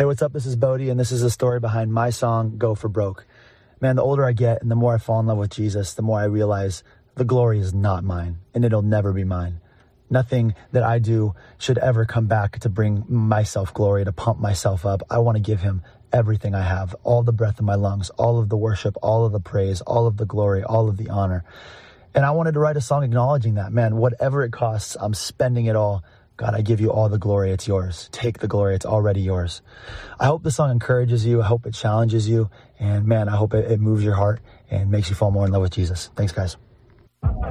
what's up? This is Bodie, and this is the story behind my song, Go for Broke. Man, the older I get and the more I fall in love with Jesus, the more I realize the glory is not mine, and it'll never be mine. Nothing that I do should ever come back to bring myself glory, to pump myself up. I want to give him everything I have, all the breath in my lungs, all of the worship, all of the praise, all of the glory, all of the honor. And I wanted to write a song acknowledging that, man, whatever it costs, I'm spending it all. God, I give you all the glory. It's yours. Take the glory. It's already yours. I hope the song encourages you. I hope it challenges you. And man, I hope it moves your heart and makes you fall more in love with Jesus. Thanks, guys.